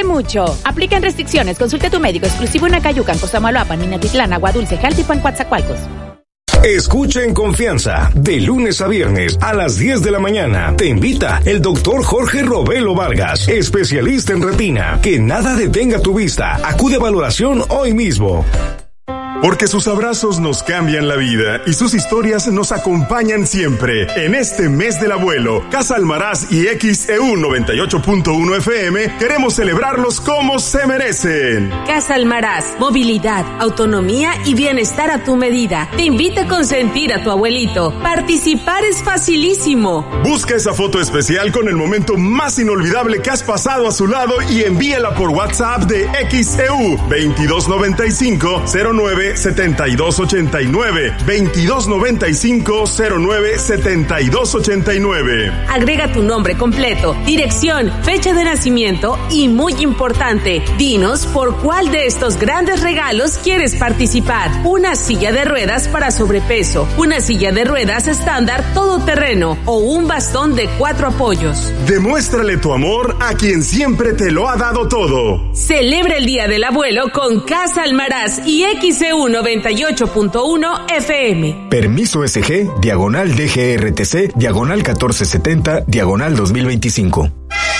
mucho. Aplican restricciones. Consulte a tu médico exclusivo en Acayucan, Cosamaloapan, Minatitlán, Agua Dulce, Jaltipan, Coatzacoalcos. Escucha en confianza, de lunes a viernes a las 10 de la mañana. Te invita el doctor Jorge Robelo Vargas, especialista en retina. Que nada detenga tu vista. Acude a valoración hoy mismo. Porque sus abrazos nos cambian la vida y sus historias nos acompañan siempre. En este mes del abuelo, Casa Almaraz y XEU 98.1 FM queremos celebrarlos como se merecen. Casa Almaraz, movilidad, autonomía y bienestar a tu medida. Te invita a consentir a tu abuelito. Participar es facilísimo. Busca esa foto especial con el momento más inolvidable que has pasado a su lado y envíala por WhatsApp de XEU 2295-09-7289 2295-09-7289. Agrega tu nombre completo, dirección, fecha de nacimiento y, muy importante, dinos por cuál de estos grandes regalos quieres participar. Una silla de ruedas para sobrepeso, una silla de ruedas estándar todoterreno o un bastón de 4 apoyos. Demuéstrale tu amor a quien siempre te lo ha dado todo. Celebra el Día del Abuelo con Casa Almaraz y XEU 98.1 FM. Permiso SG, diagonal DGRTC, diagonal 1470, diagonal 2025.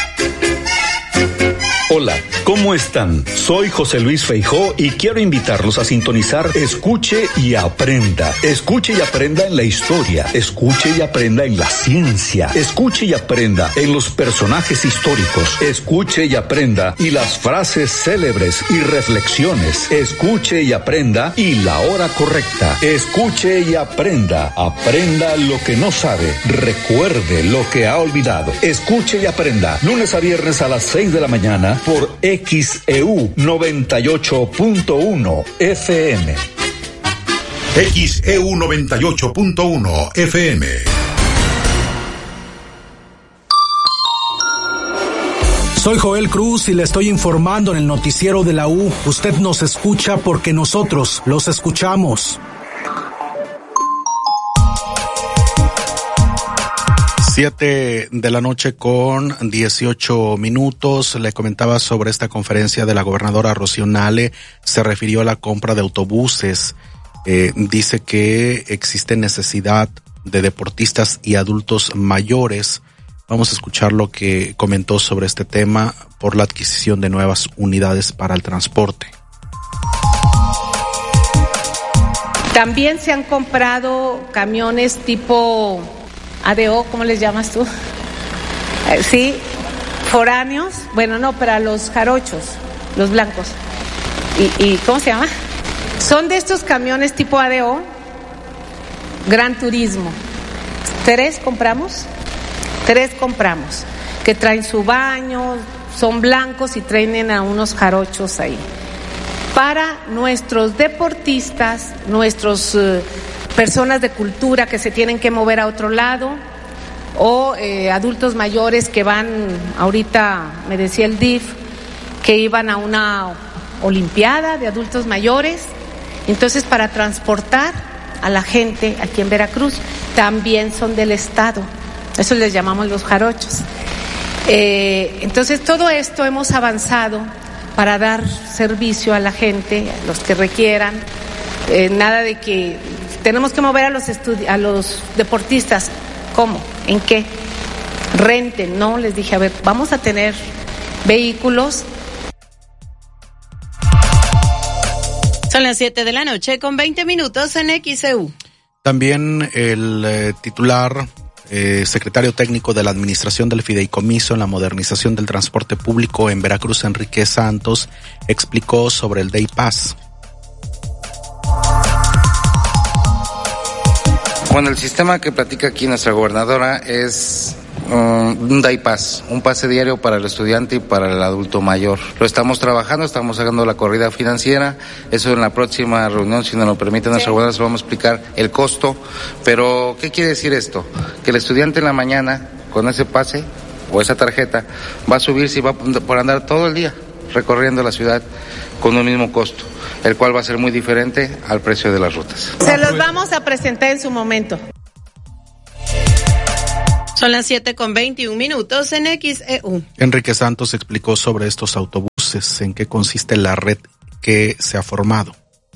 Hola, ¿cómo están? Soy José Luis Feijó y quiero invitarlos a sintonizar Escuche y Aprenda. Escuche y aprenda en la historia, escuche y aprenda en la ciencia, escuche y aprenda en los personajes históricos, escuche y aprenda y las frases célebres y reflexiones, escuche y aprenda y la hora correcta, escuche y aprenda, aprenda lo que no sabe, recuerde lo que ha olvidado, escuche y aprenda, lunes a viernes a las 6 de la mañana, por XEU 98.1 FM. XEU 98.1 FM. Soy Joel Cruz y le estoy informando en el noticiero de la U. Usted nos escucha porque nosotros los escuchamos. 7 de la noche con 18 minutos. Le comentaba sobre esta conferencia de la gobernadora Rocío Nale. Se refirió a la compra de autobuses. Dice que existe necesidad de deportistas y adultos mayores. Vamos a escuchar lo que comentó sobre este tema por la adquisición de nuevas unidades para el transporte. También se han comprado camiones tipo ADO, ¿cómo les llamas tú? Sí, foráneos, bueno, no, para los jarochos, los blancos. ¿Y cómo se llama? Son de estos camiones tipo ADO, Gran Turismo. 3 compramos, que traen su baño, son blancos y traen a unos jarochos ahí. Para nuestros deportistas, nuestros personas de cultura que se tienen que mover a otro lado, o adultos mayores que van, ahorita me decía el DIF, que iban a una olimpiada de adultos mayores. Entonces, para transportar a la gente aquí en Veracruz, también son del Estado. Eso les llamamos los jarochos. Entonces, todo esto hemos avanzado para dar servicio a la gente, a los que requieran. Nada de que tenemos que mover a los deportistas. ¿Cómo? ¿En qué? Renten, ¿no? Les dije, a ver, vamos a tener vehículos. Son las 7 de la noche con 20 minutos en XEU. También el titular, secretario técnico de la Administración del Fideicomiso en la modernización del transporte público en Veracruz, Enrique Santos, explicó sobre el Day Pass. Bueno, el sistema que platica aquí nuestra gobernadora es un Day Pass, un pase diario para el estudiante y para el adulto mayor. Lo estamos trabajando, estamos sacando la corrida financiera, eso en la próxima reunión, si nos lo permite nuestra gobernadora, se vamos a explicar el costo, pero ¿qué quiere decir esto? Que el estudiante en la mañana, con ese pase o esa tarjeta, va a subirse y va por andar todo el día recorriendo la ciudad con un mismo costo, el cual va a ser muy diferente al precio de las rutas. Se los vamos a presentar en su momento. Son las 7 con 21 minutos en XEU. Enrique Santos explicó sobre estos autobuses autobuses. ¿En qué consiste la red que se ha formado?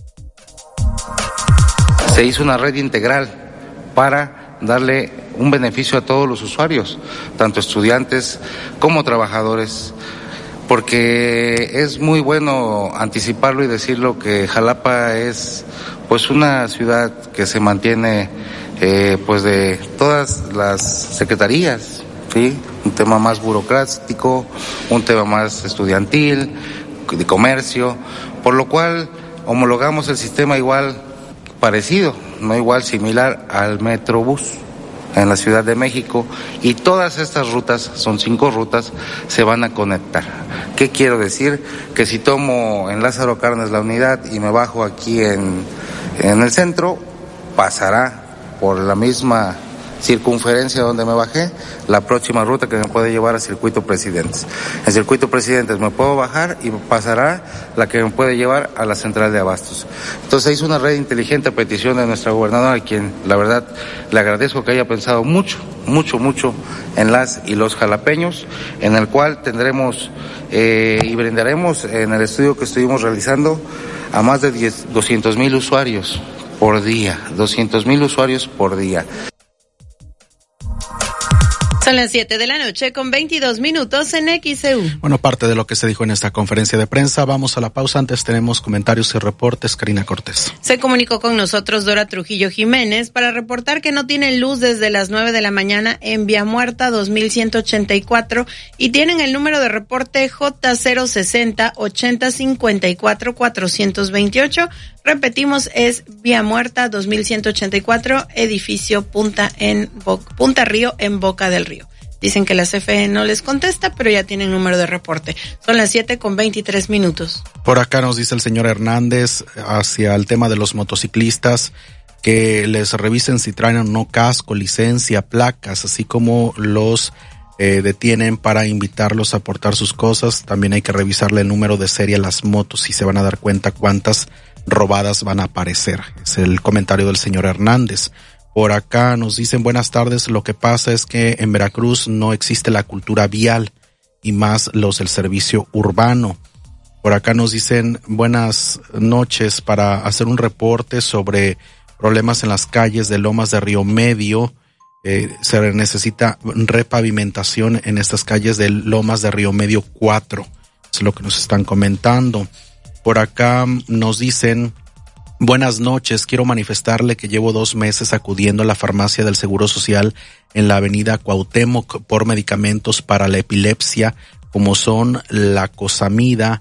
Se hizo una red integral para darle un beneficio a todos los usuarios, tanto estudiantes como trabajadores, porque es muy bueno anticiparlo y decirlo que Jalapa es pues una ciudad que se mantiene pues de todas las secretarías, ¿sí? Un tema más burocrático, un tema más estudiantil, de comercio, por lo cual homologamos el sistema igual, parecido, no igual, similar al Metrobús en la Ciudad de México, y todas estas rutas, son 5 rutas, se van a conectar. ¿Qué quiero decir? Que si tomo en Lázaro Cárdenas la unidad y me bajo aquí en el centro, pasará por la misma circunferencia donde me bajé, la próxima ruta que me puede llevar a Circuito Presidentes. En Circuito Presidentes me puedo bajar y pasará la que me puede llevar a la central de abastos. Entonces hizo una red inteligente a petición de nuestra gobernadora, a quien la verdad le agradezco que haya pensado mucho en las y los jalapeños, en el cual tendremos y brindaremos en el estudio que estuvimos realizando a más de 200,000 usuarios por día, 200,000 usuarios por día. Son las 7:00 con 22 minutos en XEU. Bueno, parte de lo que se dijo en esta conferencia de prensa. Vamos a la pausa. Antes tenemos comentarios y reportes. Karina Cortés. Se comunicó con nosotros Dora Trujillo Jiménez para reportar que no tienen luz desde las 9 de la mañana en Vía Muerta 2184 y tienen el número de reporte J060 8054 428. Repetimos, es Vía Muerta 2184, edificio Punta Río, en Boca del Río. Dicen que la CFE no les contesta, pero ya tienen número de reporte. Son las 7:23 minutos. Por acá nos dice el señor Hernández hacia el tema de los motociclistas, que les revisen si traen o no casco, licencia, placas, así como los detienen para invitarlos a aportar sus cosas. También hay que revisarle el número de serie a las motos y se van a dar cuenta cuántas robadas van a aparecer. Es el comentario del señor Hernández. Por acá nos dicen buenas tardes, lo que pasa es que en Veracruz no existe la cultura vial y más los del servicio urbano. Por acá nos dicen buenas noches para hacer un reporte sobre problemas en las calles de Lomas de Río Medio. Se necesita repavimentación en estas calles de Lomas de Río Medio 4. Es lo que nos están comentando. Por acá nos dicen, buenas noches, quiero manifestarle que llevo 2 meses acudiendo a la farmacia del Seguro Social en la avenida Cuauhtémoc por medicamentos para la epilepsia, como son la cosamida,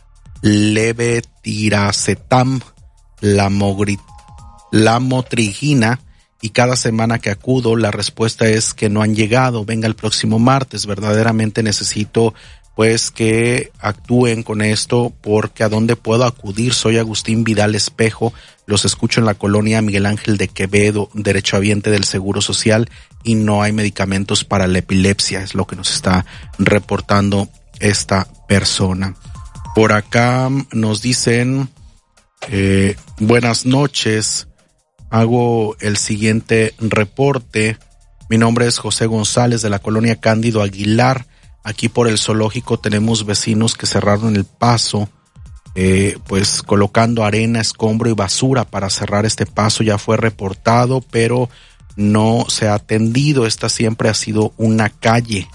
levetiracetam, la motrigina, y cada semana que acudo la respuesta es que no han llegado, venga el próximo martes. Verdaderamente necesito pues que actúen con esto, porque ¿a dónde puedo acudir? Soy Agustín Vidal Espejo, los escucho en la colonia Miguel Ángel de Quevedo, derechohabiente del Seguro Social, y no hay medicamentos para la epilepsia, es lo que nos está reportando esta persona. Por acá nos dicen, buenas noches, hago el siguiente reporte. Mi nombre es José González de la colonia Cándido Aguilar. Aquí por el zoológico tenemos vecinos que cerraron el paso, pues colocando arena, escombro y basura para cerrar este paso. Ya fue reportado, pero no se ha atendido. Esta siempre ha sido una calle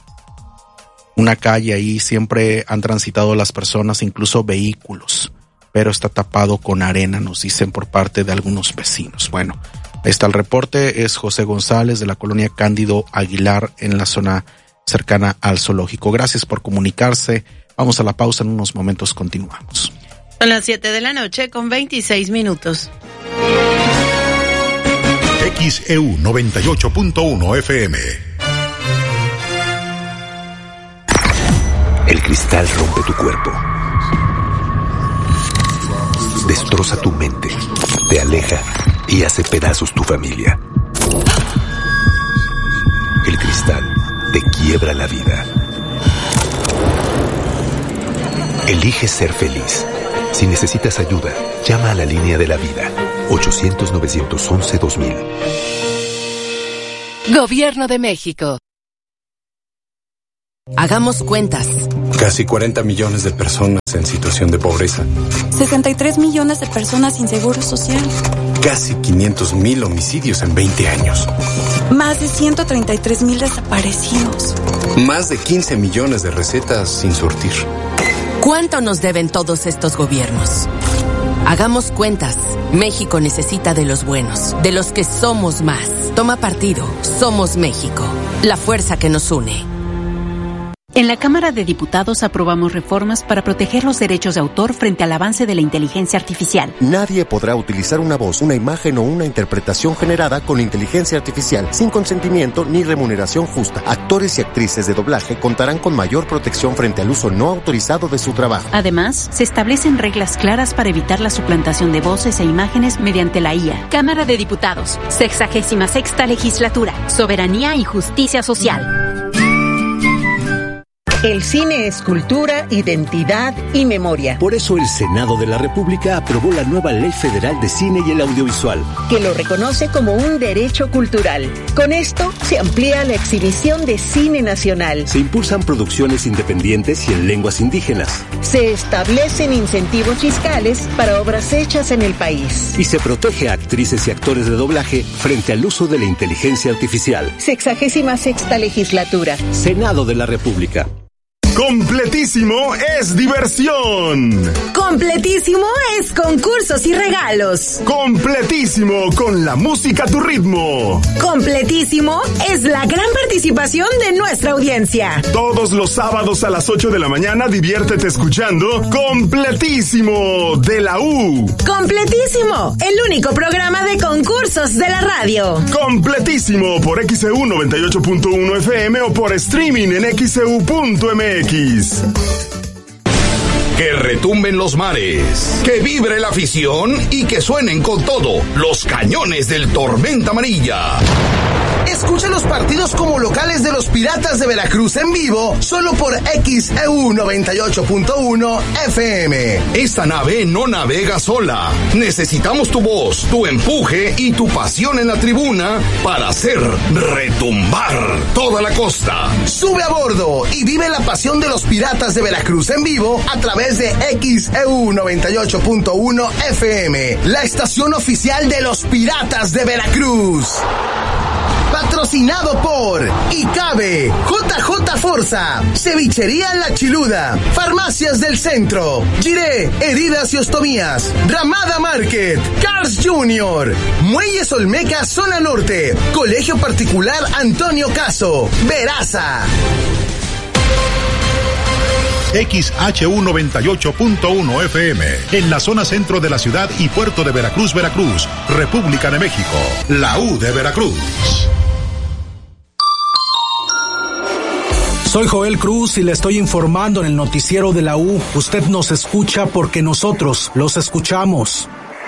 ahí siempre han transitado las personas, incluso vehículos, pero está tapado con arena, nos dicen por parte de algunos vecinos. Bueno, ahí está el reporte, es José González de la colonia Cándido Aguilar en la zona cercana al zoológico. Gracias por comunicarse. Vamos a la pausa, en unos momentos continuamos. Son las 7:00 con 26 minutos. XEU 98.1 FM. El cristal rompe tu cuerpo, destroza tu mente, te aleja y hace pedazos tu familia. El cristal te quiebra la vida. Elige ser feliz. Si necesitas ayuda, llama a la línea de la vida, 800-911-2000. Gobierno de México. Hagamos cuentas. Casi 40 millones de personas en situación de pobreza. 63 millones de personas sin seguro social. Casi 500,000 homicidios en 20 años. Más de 133,000 desaparecidos. Más de 15 millones de recetas sin surtir. ¿Cuánto nos deben todos estos gobiernos? Hagamos cuentas. México necesita de los buenos, de los que somos más. Toma partido. Somos México. La fuerza que nos une. En la Cámara de Diputados aprobamos reformas para proteger los derechos de autor frente al avance de la inteligencia artificial. Nadie podrá utilizar una voz, una imagen o una interpretación generada con inteligencia artificial sin consentimiento ni remuneración justa. Actores y actrices de doblaje contarán con mayor protección frente al uso no autorizado de su trabajo. Además, se establecen reglas claras para evitar la suplantación de voces e imágenes mediante la IA. Cámara de Diputados, 66ª Legislatura, Soberanía y Justicia Social. El cine es cultura, identidad y memoria. Por eso el Senado de la República aprobó la nueva Ley Federal de Cine y el Audiovisual, que lo reconoce como un derecho cultural. Con esto se amplía la exhibición de cine nacional. Se impulsan producciones independientes y en lenguas indígenas. Se establecen incentivos fiscales para obras hechas en el país. Y se protege a actrices y actores de doblaje frente al uso de la inteligencia artificial. 66ª Legislatura. Senado de la República. Completísimo es diversión. Completísimo es concursos y regalos. Completísimo con la música a tu ritmo. Completísimo es la gran participación de nuestra audiencia. Todos los sábados a las 8 de la mañana diviértete escuchando Completísimo de la U. Completísimo, el único programa de concursos de la radio. Completísimo por XEU 98.1 FM o por streaming en XEU.mx. Que retumben los mares, que vibre la afición y que suenen con todo los cañones del Tormenta Amarilla. Escucha los partidos como locales de los Piratas de Veracruz en vivo, solo por XEU 98.1 FM. Esta nave no navega sola. Necesitamos tu voz, tu empuje y tu pasión en la tribuna para hacer retumbar toda la costa. Sube a bordo y vive la pasión de los Piratas de Veracruz en vivo a través de XEU 98.1 FM, la estación oficial de los Piratas de Veracruz. Patrocinado por ICABE, JJ Forza, Cevichería La Chiluda, Farmacias del Centro, Giré, Heridas y Ostomías, Ramada Market, Cars Junior, Muelles Olmeca Zona Norte, Colegio Particular Antonio Caso, Veraza. XHU 98.1 FM, en la zona centro de la ciudad y puerto de Veracruz, Veracruz, República de México, la U de Veracruz. Soy Joel Cruz y le estoy informando en el noticiero de la U. Usted nos escucha porque nosotros los escuchamos.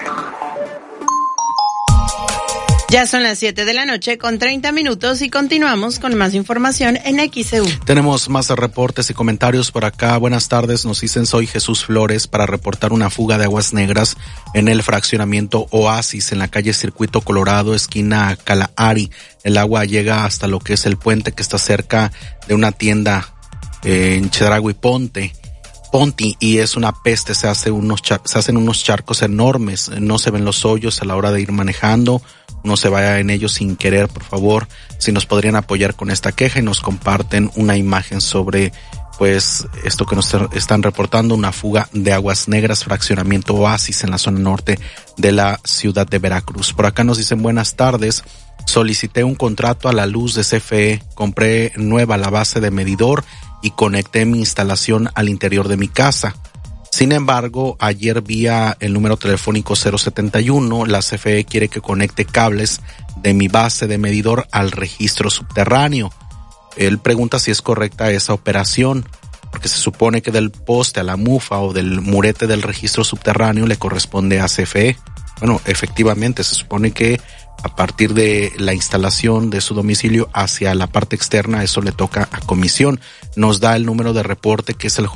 Ya son las 7 de la noche con 30 minutos y continuamos con más información en XEU. Tenemos más reportes y comentarios por acá. Buenas tardes, nos dicen soy Jesús Flores para reportar una fuga de aguas negras en el fraccionamiento Oasis en la calle Circuito Colorado, esquina Calahari. El agua llega hasta lo que es el puente que está cerca de una tienda en Chedraui Ponti, y es una peste, se hacen unos charcos enormes, no se ven los hoyos a la hora de ir manejando, no se vaya en ellos sin querer, por favor, si nos podrían apoyar con esta queja y nos comparten una imagen sobre pues esto que nos están reportando, una fuga de aguas negras, fraccionamiento Oasis en la zona norte de la ciudad de Veracruz. Por acá nos dicen buenas tardes, solicité un contrato a la luz de CFE, compré nueva la base de medidor y conecté mi instalación al interior de mi casa. Sin embargo, ayer vía el número telefónico 071, la CFE quiere que conecte cables de mi base de medidor al registro subterráneo. Él pregunta si es correcta esa operación, porque se supone que del poste a la mufa o del murete del registro subterráneo le corresponde a CFE. Bueno, efectivamente, se supone que a partir de la instalación de su domicilio hacia la parte externa, eso le toca a comisión. Nos da el número de reporte, que es el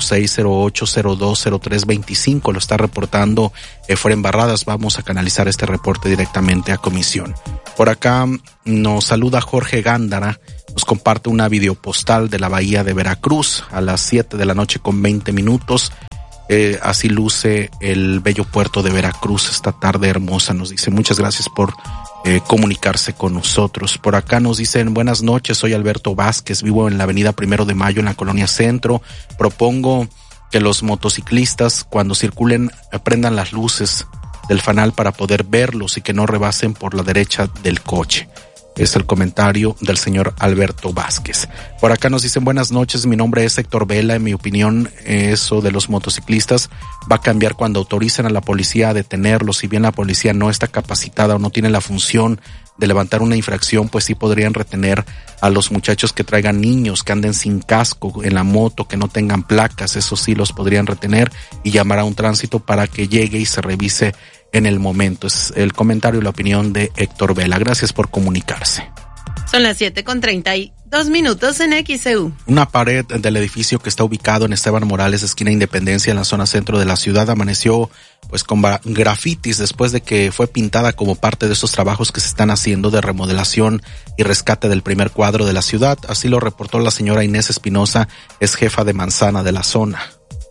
J0608020325. Lo está reportando Efraín Barradas. Vamos a canalizar este reporte directamente a comisión. Por acá nos saluda Jorge Gándara. Nos comparte una videopostal de la bahía de Veracruz a las 7:20 p.m. Así luce el bello puerto de Veracruz esta tarde hermosa. Nos dice, muchas gracias por comunicarse con nosotros. Por acá nos dicen, buenas noches, soy Alberto Vázquez, vivo en la avenida 1 de Mayo en la colonia Centro. Propongo que los motociclistas, cuando circulen, prendan las luces del fanal para poder verlos y que no rebasen por la derecha del coche. Es el comentario del señor Alberto Vázquez. Por acá nos dicen, buenas noches, mi nombre es Héctor Vela. En mi opinión, eso de los motociclistas va a cambiar cuando autoricen a la policía a detenerlos. Si bien la policía no está capacitada o no tiene la función de levantar una infracción, pues sí podrían retener a los muchachos que traigan niños, que anden sin casco en la moto, que no tengan placas. Eso sí los podrían retener y llamar a un tránsito para que llegue y se revise en el momento. Es el comentario y la opinión de Héctor Vela. Gracias por comunicarse. Son las 7:32 en XEU. Una pared del edificio que está ubicado en Esteban Morales, esquina Independencia, en la zona centro de la ciudad, amaneció pues con grafitis después de que fue pintada como parte de estos trabajos que se están haciendo de remodelación y rescate del primer cuadro de la ciudad. Así lo reportó la señora Inés Espinosa, es jefa de manzana de la zona.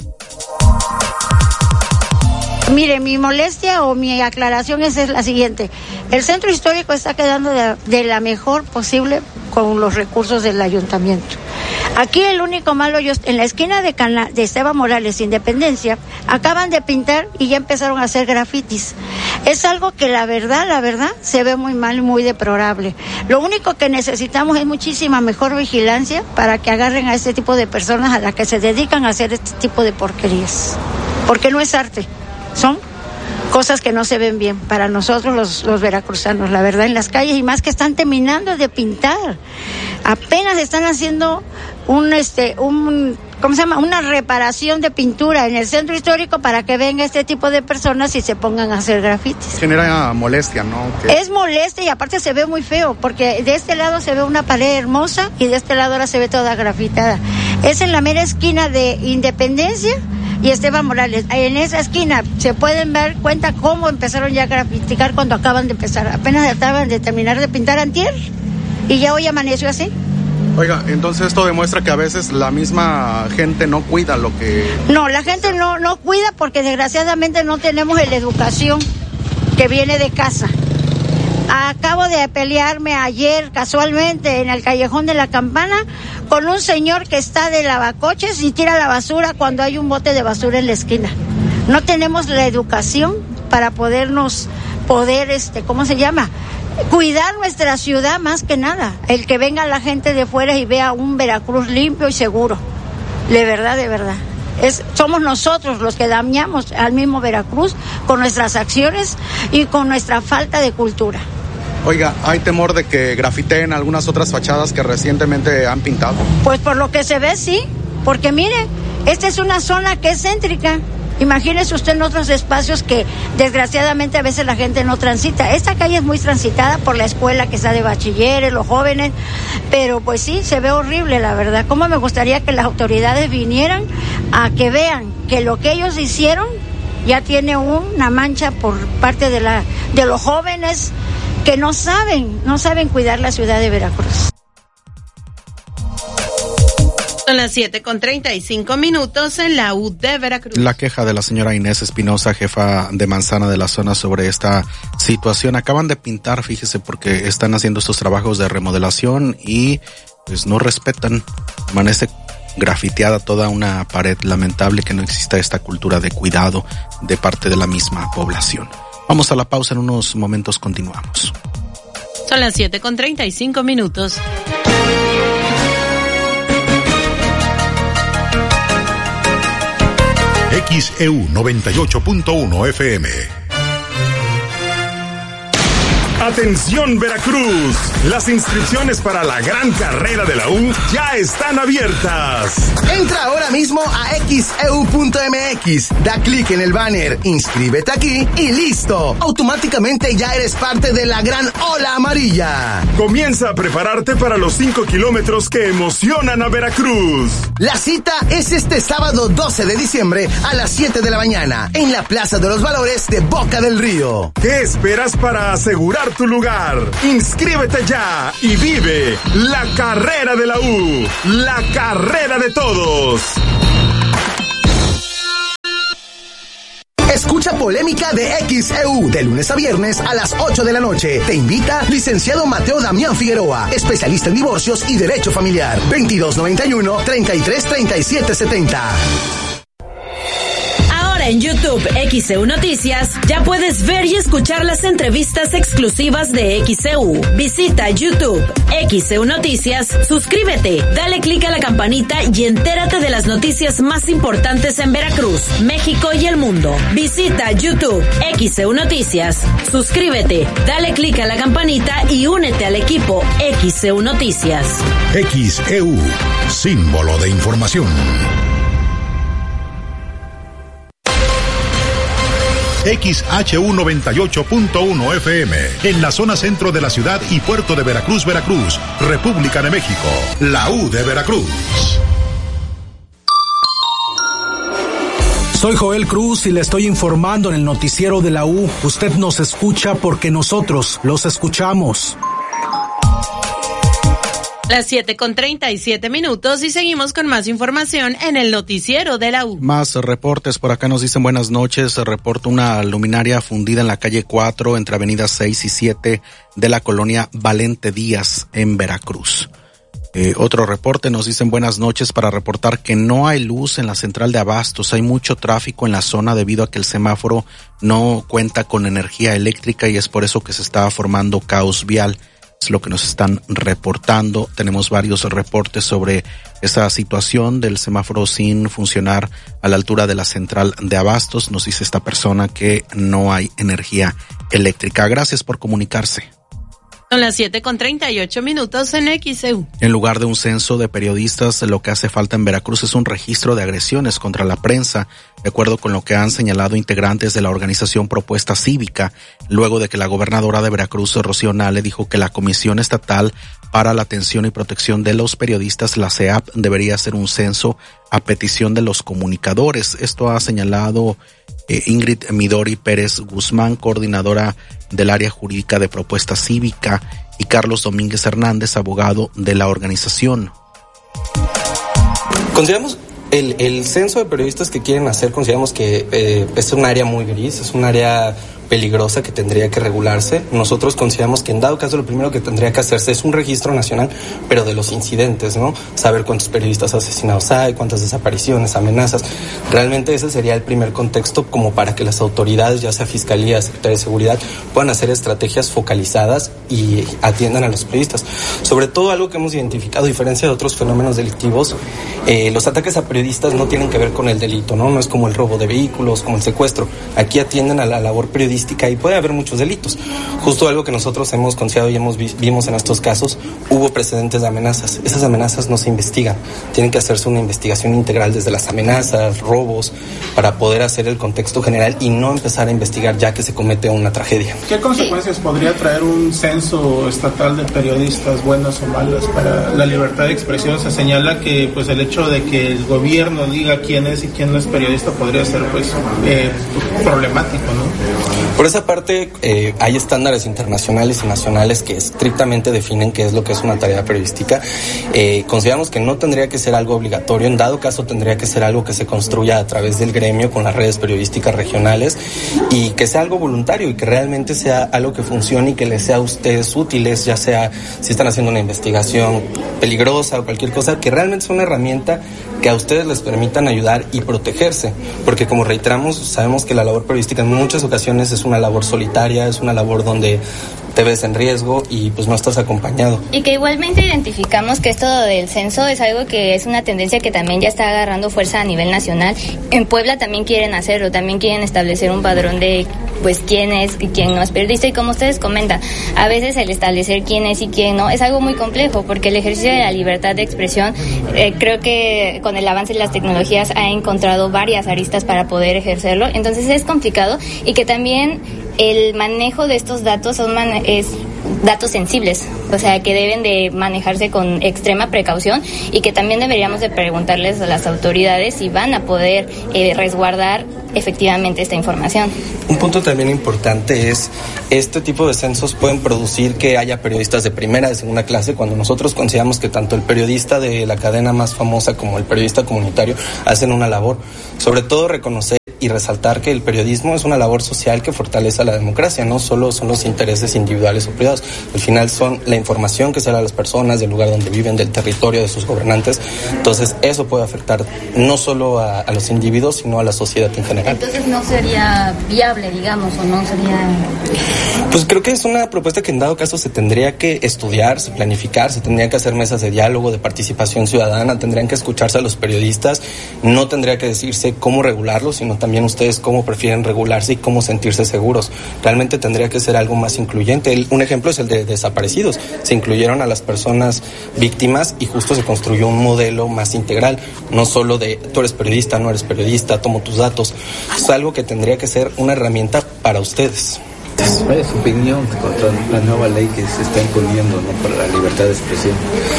Mire, mi molestia o mi aclaración es la siguiente. El centro histórico está quedando de la mejor posible con los recursos del ayuntamiento. Aquí el único malo, en la esquina de Esteban Morales, Independencia, acaban de pintar y ya empezaron a hacer grafitis. Es algo que la verdad, se ve muy mal y muy deplorable. Lo único que necesitamos es muchísima mejor vigilancia para que agarren a este tipo de personas a las que se dedican a hacer este tipo de porquerías. Porque no es arte. Son cosas que no se ven bien para nosotros los veracruzanos, la verdad, en las calles, y más que están terminando de pintar. Apenas están haciendo una reparación de pintura en el centro histórico para que venga este tipo de personas y se pongan a hacer grafitis. Genera molestia, ¿no? Es molestia y aparte se ve muy feo, porque de este lado se ve una pared hermosa y de este lado ahora se ve toda grafitada. Es en la mera esquina de Independencia y Esteban Morales. En esa esquina se pueden dar cuenta cómo empezaron ya a grafiticar cuando acaban de empezar. Apenas acaban de terminar de pintar antier y ya hoy amaneció así. Oiga, entonces esto demuestra que a veces la misma gente no cuida lo que... No, la gente no cuida porque desgraciadamente no tenemos la educación que viene de casa. Acabo de pelearme ayer casualmente en el Callejón de la Campana con un señor que está de lavacoches y tira la basura cuando hay un bote de basura en la esquina. No tenemos la educación para cuidar nuestra ciudad más que nada. El que venga la gente de fuera y vea un Veracruz limpio y seguro. De verdad. Somos nosotros los que dañamos al mismo Veracruz con nuestras acciones y con nuestra falta de cultura. Oiga, ¿hay temor de que grafiteen algunas otras fachadas que recientemente han pintado? Pues por lo que se ve, sí. Porque mire, esta es una zona que es céntrica. Imagínese usted en otros espacios que desgraciadamente a veces la gente no transita. Esta calle es muy transitada por la escuela que está de bachilleres, los jóvenes, pero pues sí, se ve horrible, la verdad. Cómo me gustaría que las autoridades vinieran a que vean que lo que ellos hicieron ya tiene una mancha por parte de los jóvenes que no saben cuidar la ciudad de Veracruz. Son las 7:35 en la U de Veracruz. La queja de la señora Inés Espinosa, jefa de manzana de la zona, sobre esta situación. Acaban de pintar, fíjese, porque están haciendo estos trabajos de remodelación y pues no respetan. Amanece grafiteada toda una pared. Lamentable que no exista esta cultura de cuidado de parte de la misma población. Vamos a la pausa, en unos momentos continuamos. Son las 7:35. XEU 98.1 FM. Atención Veracruz, las inscripciones para la gran carrera de la U ya están abiertas. Entra ahora mismo a xeu.mx, da clic en el banner, inscríbete aquí y listo. Automáticamente ya eres parte de la gran ola amarilla. Comienza a prepararte para los 5 kilómetros que emocionan a Veracruz. La cita es este sábado 12 de diciembre a las 7 de la mañana en la Plaza de los Valores de Boca del Río. ¿Qué esperas para asegurar tu lugar? Inscríbete ya y vive la carrera de la U, la carrera de todos. Escucha Polémica de XEU de lunes a viernes a las 8 de la noche. Te invita licenciado Mateo Damián Figueroa, especialista en divorcios y derecho familiar. 2291-333770. En YouTube XEU Noticias ya puedes ver y escuchar las entrevistas exclusivas de XEU. Visita YouTube XEU Noticias, suscríbete, dale clic a la campanita y entérate de las noticias más importantes en Veracruz, México y el mundo. Visita YouTube XEU Noticias, suscríbete, dale clic a la campanita y únete al equipo XEU Noticias. XEU, símbolo de información. XHU 98.1 FM, en la zona centro de la ciudad y puerto de Veracruz, Veracruz, República de México, la U de Veracruz. Soy Joel Cruz y le estoy informando en el noticiero de la U. Usted nos escucha porque nosotros los escuchamos. Las 7:37 y seguimos con más información en el noticiero de la U. Más reportes por acá nos dicen buenas noches. Se reporta una luminaria fundida en la calle 4 entre avenidas 6 y 7 de la colonia Valente Díaz en Veracruz. Otro reporte nos dicen buenas noches para reportar que no hay luz en la central de abastos. Hay mucho tráfico en la zona debido a que el semáforo no cuenta con energía eléctrica y es por eso que se está formando caos vial. Es lo que nos están reportando. Tenemos varios reportes sobre esa situación del semáforo sin funcionar a la altura de la central de abastos. Nos dice esta persona que no hay energía eléctrica. Gracias por comunicarse. Son las 7:38 en XEU. En lugar de un censo de periodistas, lo que hace falta en Veracruz es un registro de agresiones contra la prensa, de acuerdo con lo que han señalado integrantes de la organización Propuesta Cívica, luego de que la gobernadora de Veracruz, Rocío Nale, dijo que la Comisión Estatal para la Atención y Protección de los Periodistas, la CEAP, debería hacer un censo a petición de los comunicadores. Esto ha señalado Ingrid Midori Pérez Guzmán, coordinadora del área jurídica de Propuesta Cívica, y Carlos Domínguez Hernández, abogado de la organización. Consideramos el censo de periodistas que quieren hacer, consideramos que es un área muy gris, es un área peligrosa que tendría que regularse. Nosotros consideramos que en dado caso lo primero que tendría que hacerse es un registro nacional, pero de los incidentes, ¿no? Saber cuántos periodistas asesinados hay, cuántas desapariciones, amenazas. Realmente ese sería el primer contexto como para que las autoridades, ya sea Fiscalía, Secretaría de Seguridad, puedan hacer estrategias focalizadas y atiendan a los periodistas. Sobre todo algo que hemos identificado, a diferencia de otros fenómenos delictivos, los ataques a periodistas no tienen que ver con el delito, ¿no? No es como el robo de vehículos, como el secuestro. Aquí atienden a la labor periodística y puede haber muchos delitos. Justo algo que nosotros hemos considerado y vimos en estos casos, hubo precedentes de amenazas. Esas amenazas no se investigan. Tienen que hacerse una investigación integral desde las amenazas, robos, para poder hacer el contexto general y no empezar a investigar ya que se comete una tragedia. ¿Qué consecuencias podría traer un censo estatal de periodistas, buenas o malas, para la libertad de expresión? Se señala que pues el hecho de que el gobierno diga quién es y quién no es periodista podría ser pues problemático, ¿no? Por esa parte, hay estándares internacionales y nacionales que estrictamente definen qué es lo que es una tarea periodística. Consideramos que no tendría que ser algo obligatorio, en dado caso tendría que ser algo que se construya a través del gremio con las redes periodísticas regionales y que sea algo voluntario y que realmente sea algo que funcione y que les sea a ustedes útiles, ya sea si están haciendo una investigación peligrosa o cualquier cosa, que realmente sea una herramienta que a ustedes les permitan ayudar y protegerse, porque como reiteramos, sabemos que la labor periodística en muchas ocasiones es una labor solitaria, es una labor donde te ves en riesgo y pues no estás acompañado. Y que igualmente identificamos que esto del censo es algo que es una tendencia que también ya está agarrando fuerza a nivel nacional. En Puebla Puebla también quieren hacerlo, también quieren establecer un padrón de pues quién es y quién no es periodista, y como ustedes comentan, a veces el establecer quién es y quién no es algo muy complejo, porque el ejercicio de la libertad de expresión, creo que con el avance de las tecnologías ha encontrado varias aristas para poder ejercerlo, entonces es complicado, y que también el manejo de estos datos es datos sensibles, o sea, que deben de manejarse con extrema precaución, y que también deberíamos de preguntarles a las autoridades si van a poder resguardar efectivamente esta información. Un punto también importante es, este tipo de censos pueden producir que haya periodistas de primera, de segunda clase, cuando nosotros consideramos que tanto el periodista de la cadena más famosa como el periodista comunitario hacen una labor, sobre todo reconocer y resaltar que el periodismo es una labor social que fortalece a la democracia, no solo son los intereses individuales o privados, al final son la información que se da a las personas, del lugar donde viven, del territorio, de sus gobernantes, entonces eso puede afectar no solo a los individuos, sino a la sociedad en general. Entonces no sería viable, digamos, o no sería... Pues creo que es una propuesta que en dado caso se tendría que estudiar, se planificar, se tendrían que hacer mesas de diálogo, de participación ciudadana, tendrían que escucharse a los periodistas, no tendría que decirse cómo regularlo, sino también ustedes cómo prefieren regularse y cómo sentirse seguros. Realmente tendría que ser algo más incluyente. Un ejemplo es el de desaparecidos. Se incluyeron a las personas víctimas y justo se construyó un modelo más integral, no solo de tú eres periodista, no eres periodista, tomo tus datos. Es algo que tendría que ser una herramienta para ustedes. ¿Cuál es su opinión contra la nueva ley que se está imponiendo, ¿no?, para la libertad de expresión?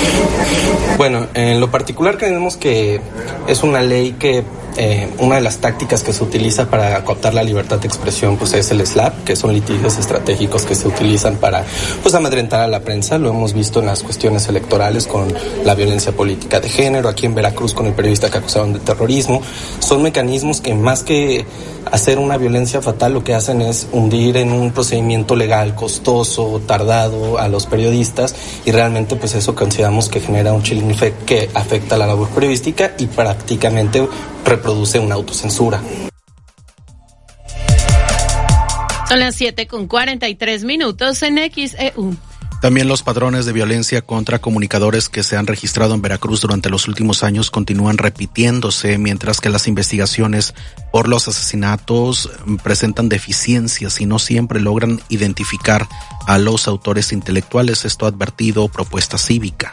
Bueno, en lo particular creemos que es una ley que una de las tácticas que se utiliza para cooptar la libertad de expresión pues es el SLAPP, que son litigios estratégicos que se utilizan para pues amedrentar a la prensa. Lo hemos visto en las cuestiones electorales con la violencia política de género, aquí en Veracruz con el periodista que acusaron de terrorismo. Son mecanismos que más que hacer una violencia fatal lo que hacen es hundir en un procedimiento legal costoso, tardado a los periodistas, y realmente pues eso consideramos que genera un chilling effect que afecta a la labor periodística y prácticamente reproduce una autocensura. Son las 7:43 en XEU. También los patrones de violencia contra comunicadores que se han registrado en Veracruz durante los últimos años continúan repitiéndose, mientras que las investigaciones por los asesinatos presentan deficiencias y no siempre logran identificar a los autores intelectuales. Esto ha advertido Propuesta Cívica.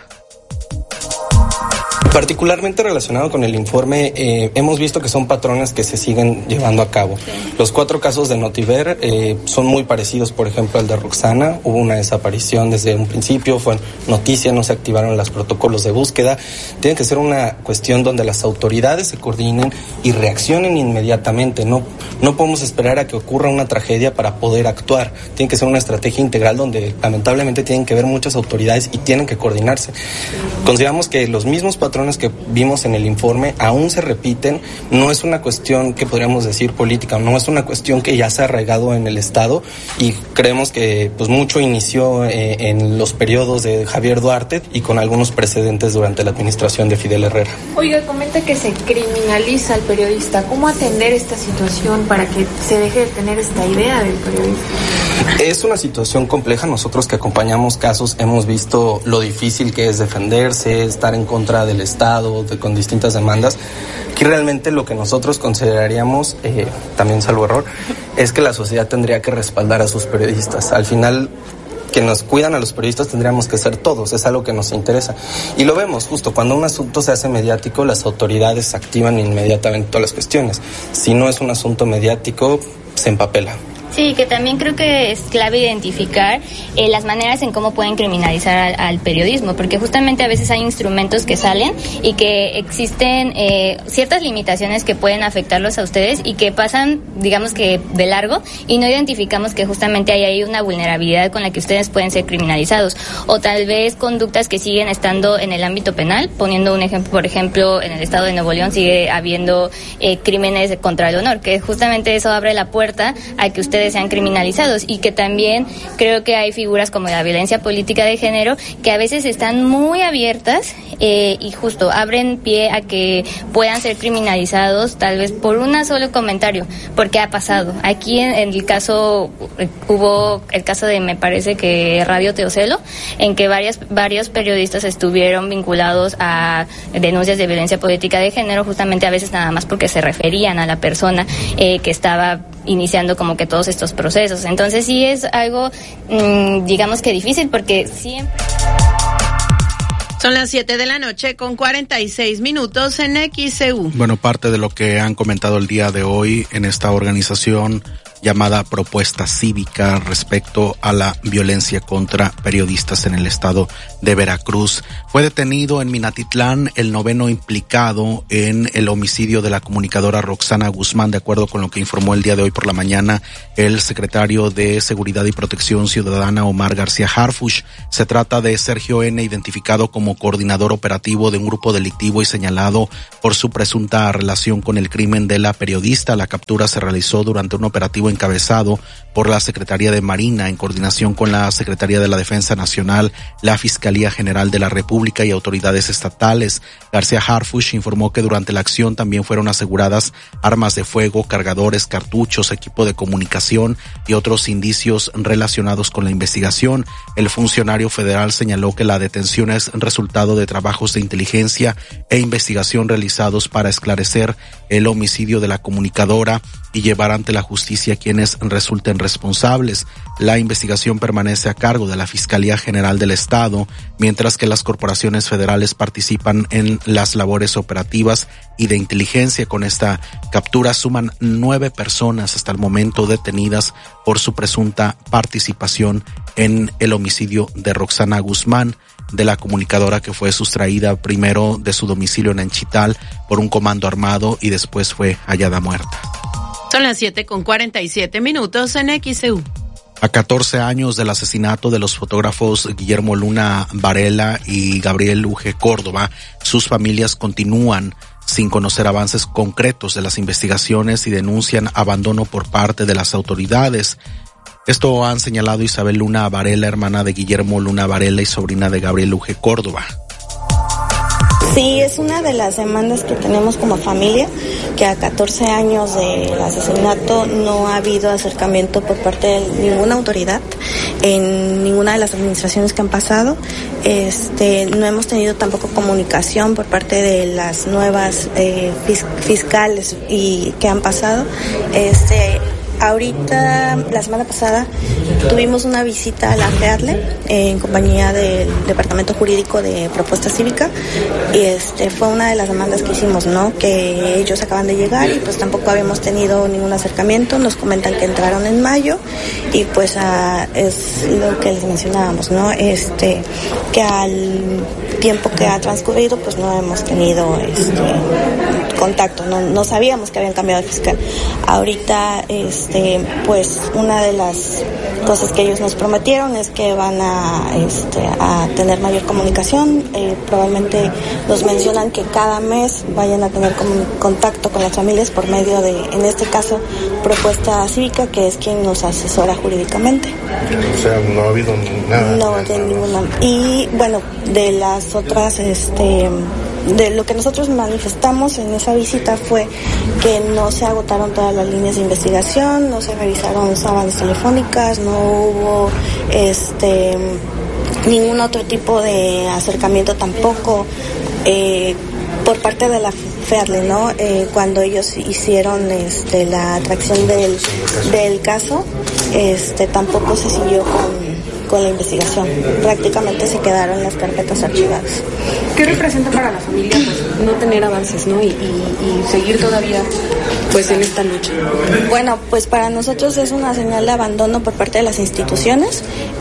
Particularmente relacionado con el informe, hemos visto que son patrones que se siguen llevando a cabo. Los 4 casos de Notiver son muy parecidos, por ejemplo, al de Roxana. Hubo una desaparición desde un principio, fue noticia, no se activaron los protocolos de búsqueda. Tiene que ser una cuestión donde las autoridades se coordinen y reaccionen inmediatamente. No podemos esperar a que ocurra una tragedia para poder actuar. Tiene que ser una estrategia integral donde lamentablemente tienen que ver muchas autoridades y tienen que coordinarse. Consideramos que los mismos patrones que vimos en el informe aún se repiten. No es una cuestión que podríamos decir política, no es una cuestión que ya se ha arraigado en el Estado, y creemos que pues mucho inició en los periodos de Javier Duarte y con algunos precedentes durante la administración de Fidel Herrera. Oiga, comenta que se criminaliza al periodista. ¿Cómo atender esta situación para que se deje de tener esta idea del periodista? Es una situación compleja. Nosotros que acompañamos casos hemos visto lo difícil que es defenderse, estar en contra del Estado, con distintas demandas. Aquí realmente lo que nosotros consideraríamos, también salvo error, es que la sociedad tendría que respaldar a sus periodistas. Al final, que nos cuidan a los periodistas tendríamos que ser todos, es algo que nos interesa. Y lo vemos justo, cuando un asunto se hace mediático, las autoridades activan inmediatamente todas las cuestiones. Si no es un asunto mediático, se empapela. Sí, que también creo que es clave identificar las maneras en cómo pueden criminalizar al periodismo, porque justamente a veces hay instrumentos que salen y que existen ciertas limitaciones que pueden afectarlos a ustedes y que pasan, digamos que de largo, y no identificamos que justamente hay una vulnerabilidad con la que ustedes pueden ser criminalizados, o tal vez conductas que siguen estando en el ámbito penal. Poniendo un ejemplo, por ejemplo, en el estado de Nuevo León sigue habiendo crímenes contra el honor, que justamente eso abre la puerta a que ustedes ustedes sean criminalizados, y que también creo que hay figuras como la violencia política de género que a veces están muy abiertas y justo abren pie a que puedan ser criminalizados tal vez por un solo comentario, porque ha pasado. Aquí en el caso, hubo el caso de, me parece que Radio Teocelo, en que varios periodistas estuvieron vinculados a denuncias de violencia política de género, justamente a veces nada más porque se referían a la persona que estaba iniciando como que todos estos procesos. Entonces sí es algo, digamos que difícil, porque siempre... Son las 7:00 con 46 minutos en XCU. Bueno, parte de lo que han comentado el día de hoy en esta organización llamada Propuesta Cívica respecto a la violencia contra periodistas en el estado de Veracruz. Fue detenido en Minatitlán el 9º implicado en el homicidio de la comunicadora Roxana Guzmán, de acuerdo con lo que informó el día de hoy por la mañana el secretario de Seguridad y Protección Ciudadana, Omar García Harfuch. Se trata de Sergio N., identificado como coordinador operativo de un grupo delictivo y señalado por su presunta relación con el crimen de la periodista. La captura se realizó durante un operativo encabezado por la Secretaría de Marina en coordinación con la Secretaría de la Defensa Nacional, la Fiscalía General de la República y autoridades estatales. García Harfuch informó que durante la acción también fueron aseguradas armas de fuego, cargadores, cartuchos, equipo de comunicación y otros indicios relacionados con la investigación. El funcionario federal señaló que la detención es resultado de trabajos de inteligencia e investigación realizados para esclarecer el homicidio de la comunicadora y llevar ante la justicia quienes resulten responsables. La investigación permanece a cargo de la Fiscalía General del Estado, mientras que las corporaciones federales participan en las labores operativas y de inteligencia. Con esta captura suman 9 personas hasta el momento detenidas por su presunta participación en el homicidio de Roxana Guzmán, de la comunicadora que fue sustraída primero de su domicilio en Anchital por un comando armado y después fue hallada muerta. Son las 7:47 minutos en XCU. A 14 años del asesinato de los fotógrafos Guillermo Luna Varela y Gabriel Uge Córdoba, sus familias continúan sin conocer avances concretos de las investigaciones y denuncian abandono por parte de las autoridades. Esto han señalado Isabel Luna Varela, hermana de Guillermo Luna Varela y sobrina de Gabriel Uge Córdoba. Sí, es una de las demandas que tenemos como familia, que a 14 años del asesinato no ha habido acercamiento por parte de ninguna autoridad en ninguna de las administraciones que han pasado. No hemos tenido tampoco comunicación por parte de las nuevas fiscales y que han pasado. Ahorita, la semana pasada, tuvimos una visita a la FEADLE en compañía del Departamento Jurídico de Propuesta Cívica y fue una de las demandas que hicimos, ¿no? Que ellos acaban de llegar y pues tampoco habíamos tenido ningún acercamiento. Nos comentan que entraron en mayo y pues es lo que les mencionábamos, ¿no? Que al tiempo que ha transcurrido pues no hemos tenido contacto, no sabíamos que habían cambiado de fiscal. Ahorita pues una de las cosas que ellos nos prometieron es que van a tener mayor comunicación. Probablemente nos mencionan que cada mes vayan a tener contacto con las familias por medio de, en este caso, Propuesta Cívica, que es quien nos asesora jurídicamente. O sea, no ha habido nada. No, de ninguna. Y bueno, de las otras, de lo que nosotros manifestamos en esa visita fue que no se agotaron todas las líneas de investigación, no se revisaron sábanas telefónicas, no hubo ningún otro tipo de acercamiento tampoco por parte de la FEADLE, ¿no? Cuando ellos hicieron la atracción del caso, tampoco se siguió con la investigación. Prácticamente se quedaron las carpetas archivadas. ¿Qué representa para la familia pues no tener avances, ¿no? Y seguir todavía pues en esta lucha? Bueno, pues para nosotros es una señal de abandono por parte de las instituciones.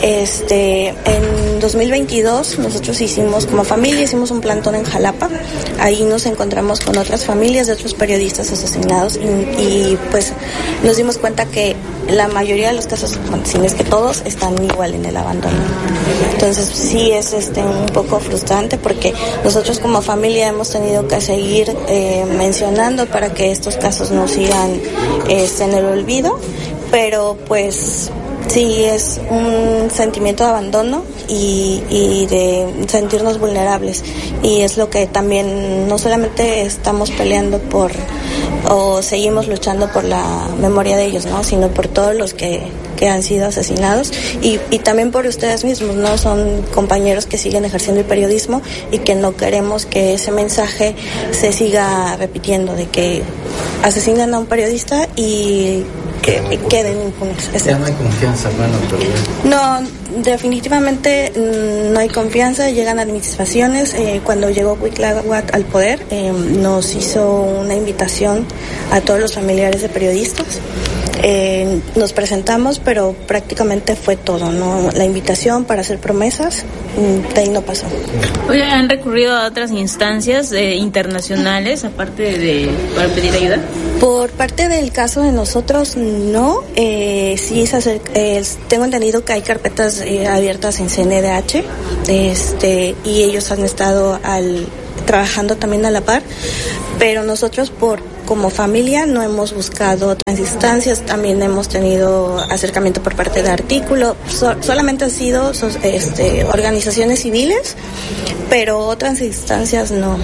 En 2022 nosotros como familia hicimos un plantón en Jalapa. Ahí nos encontramos con otras familias de otros periodistas asesinados y pues nos dimos cuenta que la mayoría de los casos, si no es que todos, están igual en el abandono. Entonces sí es un poco frustrante porque nosotros como familia hemos tenido que seguir mencionando para que estos casos no sigan en el olvido, pero pues sí es un sentimiento de abandono y de sentirnos vulnerables, y es lo que también no solamente estamos peleando por o seguimos luchando por la memoria de ellos, ¿no? Sino por todos los que han sido asesinados y también por ustedes mismos, ¿no? Son compañeros que siguen ejerciendo el periodismo y que no queremos que ese mensaje se siga repitiendo de que asesinan a un periodista y que queden impunes. Ya no hay confianza, hermano, No, definitivamente no hay confianza. Llegan administraciones. Cuando llegó Cuitláhuac al poder, nos hizo una invitación a todos los familiares de periodistas. Nos presentamos, pero prácticamente fue todo, ¿no? La invitación para hacer promesas, de ahí no pasó. Oye, ¿han recurrido a otras instancias internacionales aparte para pedir ayuda? Por parte del caso de nosotros, no. Sí tengo entendido que hay carpetas abiertas en CNDH, y ellos han estado trabajando también a la par, pero nosotros como familia no hemos buscado otras instancias. También hemos tenido acercamiento por parte de Artículo, solamente han sido organizaciones civiles, pero otras instancias no.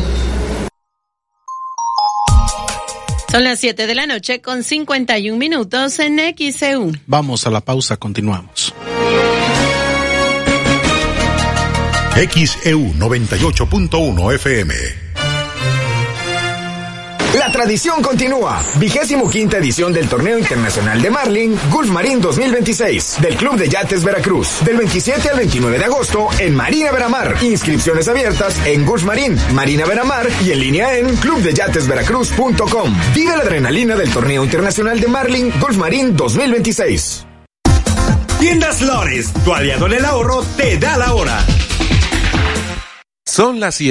Son las 7 de la noche con 51 minutos en XEU. Vamos a la pausa, continuamos. XEU 98.1 FM. La tradición continúa. 25ª edición del Torneo Internacional de Marlin Gulf Marine 2026 del Club de Yates Veracruz. Del 27 al 29 de agosto en Marina Veramar. Inscripciones abiertas en Gulf Marine, Marina Veramar y en línea en clubdeyatesveracruz.com. Vive la adrenalina del Torneo Internacional de Marlin Gulf Marine 2026. Tiendas Lores, tu aliado en el ahorro, te da la hora. Son las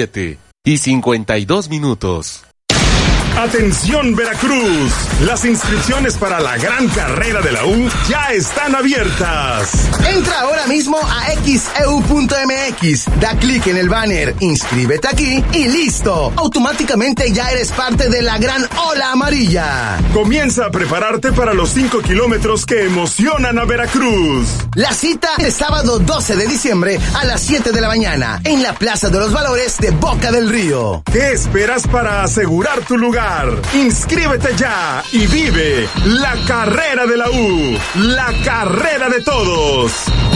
7:52. Atención Veracruz, las inscripciones para la gran carrera de la U ya están abiertas. Entra ahora mismo a xeu.mx, da clic en el banner, inscríbete aquí y listo. Automáticamente ya eres parte de la gran ola amarilla. Comienza a prepararte para los 5 kilómetros que emocionan a Veracruz. La cita el sábado 12 de diciembre a las 7 de la mañana en la Plaza de los Valores de Boca del Río. ¿Qué esperas para asegurar tu lugar? Inscríbete ya y vive la carrera de la U, la carrera de todos.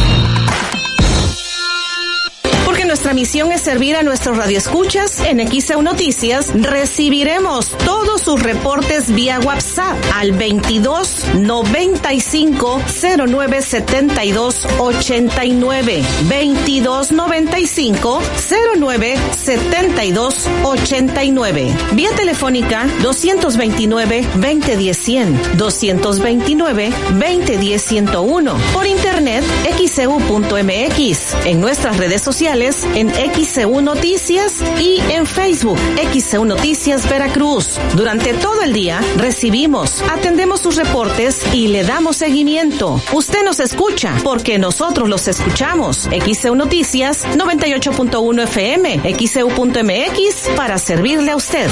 Porque nuestra misión es servir a nuestros radioescuchas, en XEU Noticias recibiremos todos sus reportes vía WhatsApp al 22 95 09 72 89 22 95 09 72 89. Vía telefónica 229 2010 100 229 2010 101. Por internet xeu.mx. En nuestras redes sociales en XEU Noticias y en Facebook XEU Noticias Veracruz. Durante todo el día recibimos, atendemos sus reportes y le damos seguimiento. Usted nos escucha porque nosotros los escuchamos. XEU Noticias 98.1 FM, XEU.mx para servirle a usted.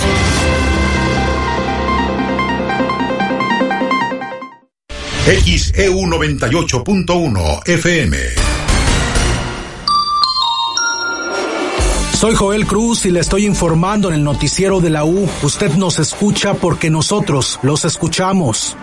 XEU 98.1 FM. Soy Joel Cruz y le estoy informando en el noticiero de la U. Usted nos escucha porque nosotros los escuchamos.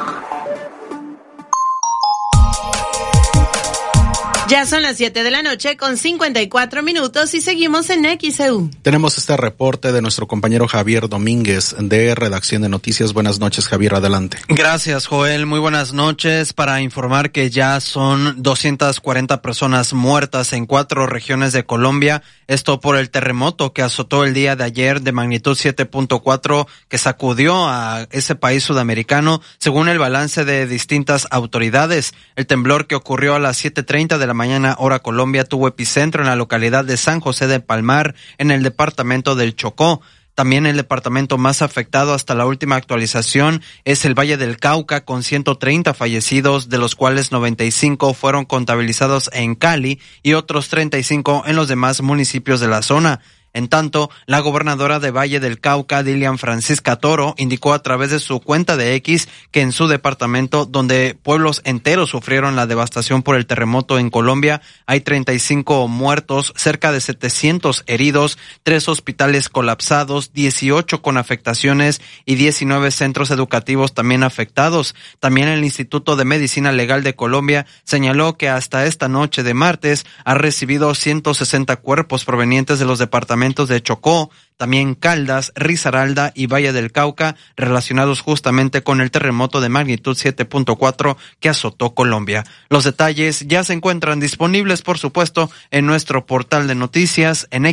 Ya son las 7 de la noche con 54 minutos y seguimos en XEU. Tenemos este reporte de nuestro compañero Javier Domínguez de Redacción de Noticias. Buenas noches, Javier, adelante. Gracias, Joel. Muy buenas noches. Para informar que ya son 240 personas muertas en 4 regiones de Colombia. Esto por el terremoto que azotó el día de ayer de magnitud 7.4 que sacudió a ese país sudamericano, según el balance de distintas autoridades. El temblor que ocurrió a las 7:30 de la mañana hora Colombia tuvo epicentro en la localidad de San José de Palmar, en el departamento del Chocó. También el departamento más afectado hasta la última actualización es el Valle del Cauca, con 130 fallecidos, de los cuales 95 fueron contabilizados en Cali y otros 35 en los demás municipios de la zona. En tanto, la gobernadora de Valle del Cauca, Dilian Francisca Toro, indicó a través de su cuenta de X que en su departamento, donde pueblos enteros sufrieron la devastación por el terremoto en Colombia, hay 35 muertos, cerca de 700 heridos, 3 hospitales colapsados, 18 con afectaciones y 19 centros educativos también afectados. También el Instituto de Medicina Legal de Colombia señaló que hasta esta noche de martes ha recibido 160 cuerpos provenientes de los departamentos de Chocó, también Caldas, Risaralda y Valle del Cauca, relacionados justamente con el terremoto de magnitud 7.4 que azotó Colombia. Los detalles ya se encuentran disponibles, por supuesto, en nuestro portal de noticias en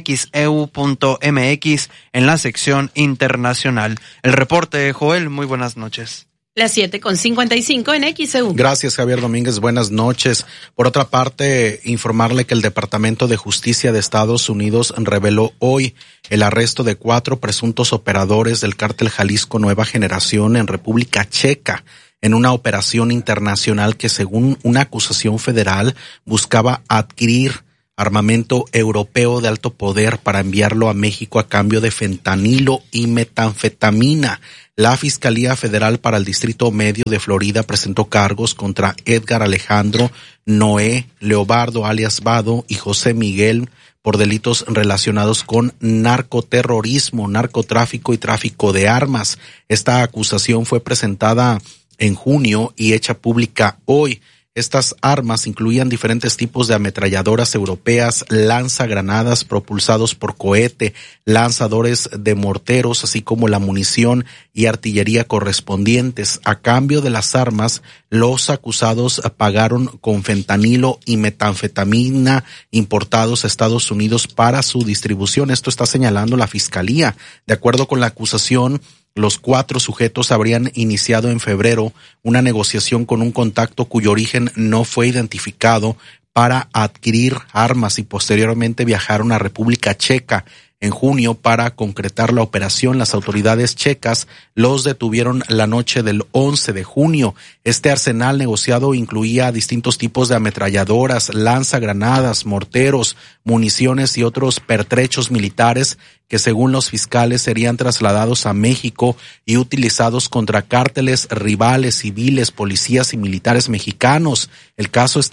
xeu.mx en la sección internacional. El reporte, Joel, muy buenas noches. Las 7:55 en XEU. Gracias, Javier Domínguez. Buenas noches. Por otra parte, informarle que el Departamento de Justicia de Estados Unidos reveló hoy el arresto de 4 presuntos operadores del cártel Jalisco Nueva Generación en República Checa, en una operación internacional que, según una acusación federal, buscaba adquirir armamento europeo de alto poder para enviarlo a México a cambio de fentanilo y metanfetamina. La Fiscalía Federal para el Distrito Medio de Florida presentó cargos contra Edgar Alejandro Noé Leobardo alias Vado y José Miguel por delitos relacionados con narcoterrorismo, narcotráfico y tráfico de armas. Esta acusación fue presentada en junio y hecha pública hoy. Estas armas incluían diferentes tipos de ametralladoras europeas, lanzagranadas propulsados por cohete, lanzadores de morteros, así como la munición y artillería correspondientes. A cambio de las armas, los acusados pagaron con fentanilo y metanfetamina importados a Estados Unidos para su distribución. Esto está señalando la Fiscalía. De acuerdo con la acusación, los 4 sujetos habrían iniciado en febrero una negociación con un contacto cuyo origen no fue identificado para adquirir armas y posteriormente viajaron a República Checa. En junio, para concretar la operación, las autoridades checas los detuvieron la noche del 11 de junio. Este arsenal negociado incluía distintos tipos de ametralladoras, lanzagranadas, morteros, municiones y otros pertrechos militares que, según los fiscales, serían trasladados a México y utilizados contra cárteles rivales, civiles, policías y militares mexicanos. Este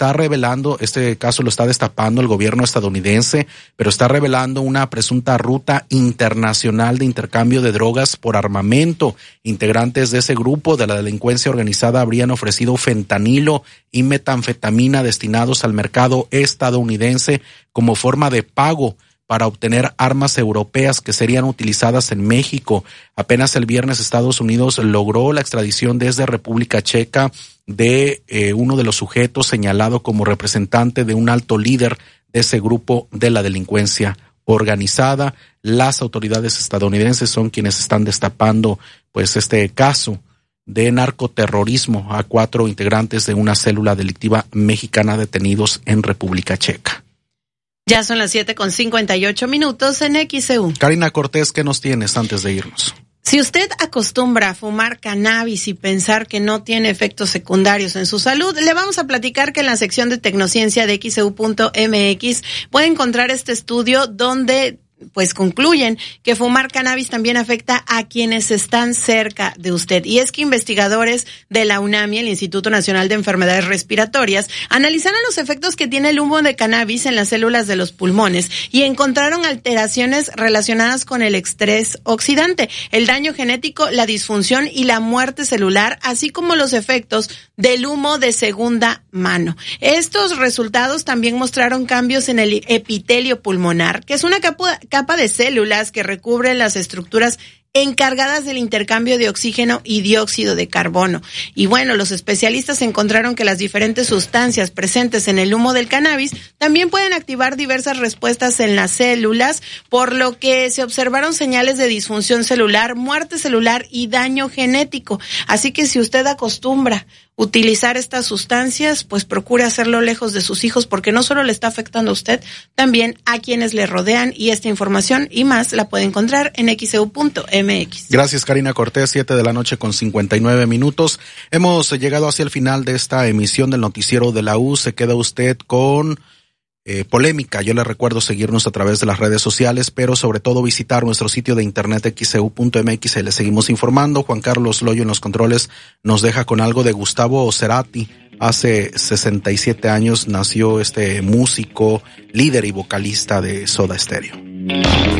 caso lo está destapando el gobierno estadounidense, pero está revelando una presunta ruta internacional de intercambio de drogas por armamento. Integrantes de ese grupo de la delincuencia organizada habrían ofrecido fentanilo y metanfetamina destinados al mercado estadounidense como forma de pago para obtener armas europeas que serían utilizadas en México. Apenas el viernes Estados Unidos logró la extradición desde República Checa de uno de los sujetos señalado como representante de un alto líder de ese grupo de la delincuencia organizada. Las autoridades estadounidenses son quienes están destapando pues este caso de narcoterrorismo a 4 integrantes de una célula delictiva mexicana detenidos en República Checa. Ya son las 7:58 en XEU. Karina Cortés, ¿qué nos tienes antes de irnos? Si usted acostumbra a fumar cannabis y pensar que no tiene efectos secundarios en su salud, le vamos a platicar que en la sección de Tecnociencia de xeu.mx puede encontrar este estudio donde pues concluyen que fumar cannabis también afecta a quienes están cerca de usted. Y es que investigadores de la UNAM y el Instituto Nacional de Enfermedades Respiratorias analizaron los efectos que tiene el humo de cannabis en las células de los pulmones y encontraron alteraciones relacionadas con el estrés oxidante, el daño genético, la disfunción y la muerte celular, así como los efectos del humo de segunda mano. Estos resultados también mostraron cambios en el epitelio pulmonar, que es una capa de células que recubren las estructuras encargadas del intercambio de oxígeno y dióxido de carbono. Y bueno, los especialistas encontraron que las diferentes sustancias presentes en el humo del cannabis también pueden activar diversas respuestas en las células, por lo que se observaron señales de disfunción celular, muerte celular y daño genético. Así que si usted acostumbra utilizar estas sustancias, pues procure hacerlo lejos de sus hijos, porque no solo le está afectando a usted, también a quienes le rodean. Y esta información y más la puede encontrar en xeu.mx. Gracias, Karina Cortés. 7:59 p.m. Hemos llegado hacia el final de esta emisión del noticiero de la U. Se queda usted con polémica. Yo les recuerdo seguirnos a través de las redes sociales, pero sobre todo visitar nuestro sitio de internet xeu.mx y les seguimos informando. Juan Carlos Loyo en los controles nos deja con algo de Gustavo Cerati. Hace 67 años nació este músico, líder y vocalista de Soda Stereo.